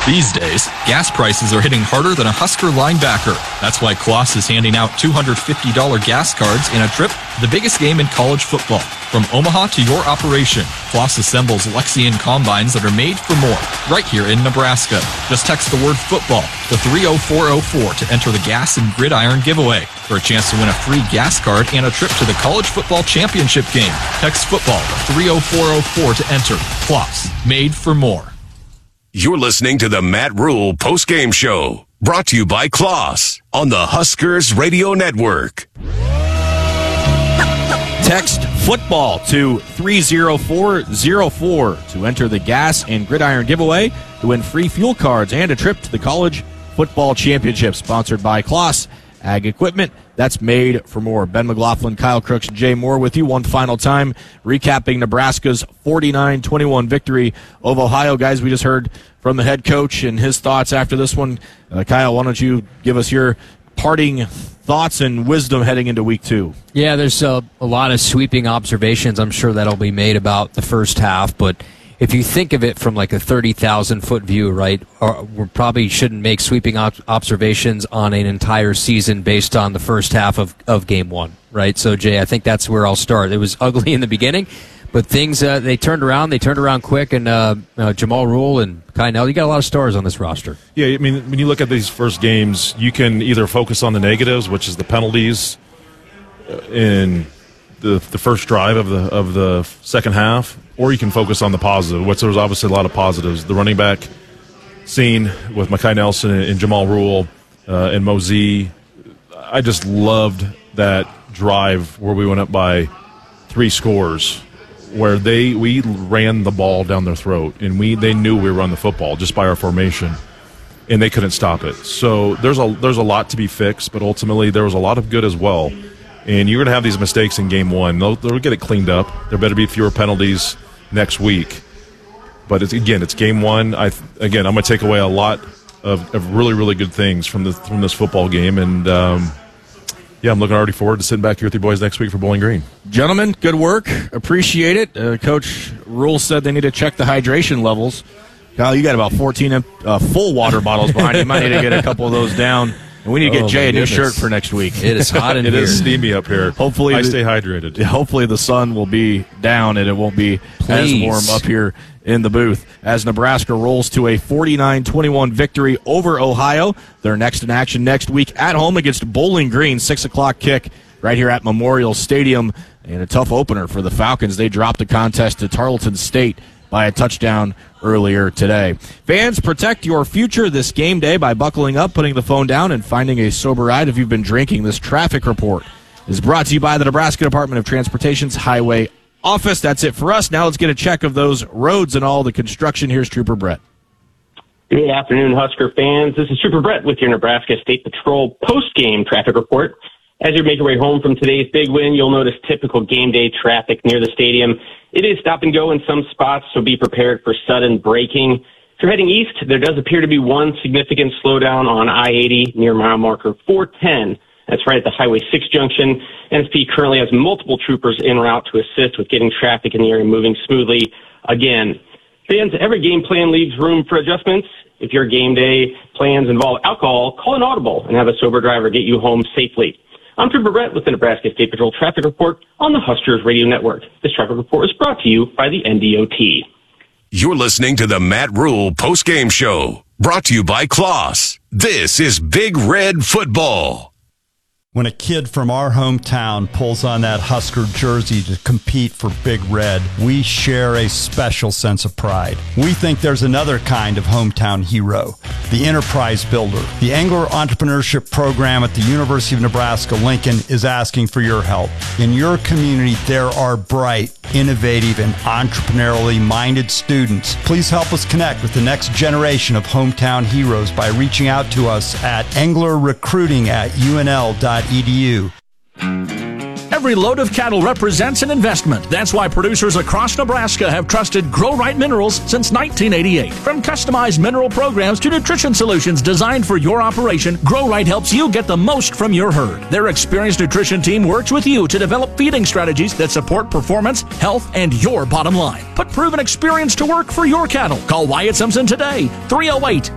These days, gas prices are hitting harder than a Husker linebacker. That's why Kloss is handing out $250 gas cards and a trip to the biggest game in college football. From Omaha to your operation, Kloss assembles Lexian combines that are made for more, right here in Nebraska. Just text the word football to 30404 to enter the Gas and Gridiron giveaway for a chance to win a free gas card and a trip to the college football championship game. Text football to 30404 to enter. Kloss, made for more. You're listening to the Matt Rule postgame show, brought to you by Kloss on the Huskers Radio Network. Text football to 30404 to enter the Gas and Gridiron giveaway to win free fuel cards and a trip to the college football championship, sponsored by Kloss Ag Equipment. That's made for more. Ben McLaughlin, Kyle Crooks, and Jay Moore with you one final time, recapping Nebraska's 49-21 victory over Ohio. Guys, we just heard from the head coach and his thoughts after this one. Kyle, why don't you give us your parting thoughts and wisdom heading into week 2? Yeah, there's a lot of sweeping observations I'm sure that'll be made about the first half, but if you think of it from like a 30,000-foot view, right, we probably shouldn't make sweeping observations on an entire season based on the first half of Game 1, right? So, Jay, I think that's where I'll start. It was ugly in the beginning, but things, they turned around. They turned around quick, and Jamal Rule and Kai Nell, you got a lot of stars on this roster. Yeah, I mean, when you look at these first games, you can either focus on the negatives, which is the penalties in the first drive of the second half, or you can focus on the positive, which there was obviously a lot of positives. The running back scene with Makai Nelson and Jamal Rule and Mosey, I just loved that drive where we went up by 3 scores, where we ran the ball down their throat, and they knew we were on the football just by our formation, and they couldn't stop it. So there's a lot to be fixed, but ultimately there was a lot of good as well. And you're going to have these mistakes in Game 1. They'll get it cleaned up. There better be fewer penalties next week. But it's Game 1. I'm going to take away a lot of really, really good things from this football game. And, I'm looking already forward to sitting back here with you boys next week for Bowling Green. Gentlemen, good work. Appreciate it. Coach Rule said they need to check the hydration levels. Kyle, you got about 14 full water bottles behind you. You might need to get a couple of those down. And we need to get Jay a new shirt for next week. It is hot in here. It is steamy up here. Hopefully, I stay hydrated. Hopefully the sun will be down and it won't be as warm up here in the booth. As Nebraska rolls to a 49-21 victory over Ohio. They're next in action next week at home against Bowling Green, 6 o'clock kick right here at Memorial Stadium. And a tough opener for the Falcons. They dropped the contest to Tarleton State by a touchdown earlier today. Fans, protect your future this game day by buckling up, putting the phone down, and finding a sober ride if you've been drinking. This traffic report is brought to you by the Nebraska Department of Transportation's Highway Office. That's it for us. Now let's get a check of those roads and all the construction. Here's Trooper Brett. Good afternoon, Husker fans. This is Trooper Brett with your Nebraska State Patrol post-game traffic report. As you make your way home from today's big win, you'll notice typical game day traffic near the stadium. It is stop and go in some spots, so be prepared for sudden braking. If you're heading east, there does appear to be one significant slowdown on I-80 near mile marker 410. That's right at the Highway 6 junction. NSP currently has multiple troopers en route to assist with getting traffic in the area moving smoothly again. Fans, every game plan leaves room for adjustments. If your game day plans involve alcohol, call an audible and have a sober driver get you home safely. I'm Trooper Brett with the Nebraska State Patrol Traffic Report on the Huskers Radio Network. This traffic report is brought to you by the NDOT. You're listening to the Matt Rule postgame show, brought to you by Kloss. This is Big Red Football. When a kid from our hometown pulls on that Husker jersey to compete for Big Red, we share a special sense of pride. We think there's another kind of hometown hero, the enterprise builder. The Angler Entrepreneurship Program at the University of Nebraska-Lincoln is asking for your help. In your community, there are bright, innovative, and entrepreneurially minded students. Please help us connect with the next generation of hometown heroes by reaching out to us at anglerrecruiting@unl.edu. Every load of cattle represents an investment. That's why producers across Nebraska have trusted Grow Right Minerals since 1988. From customized mineral programs to nutrition solutions designed for your operation, Grow Right helps you get the most from your herd. Their experienced nutrition team works with you to develop feeding strategies that support performance, health, and your bottom line. Put proven experience to work for your cattle. Call Wyatt Simpson today, 308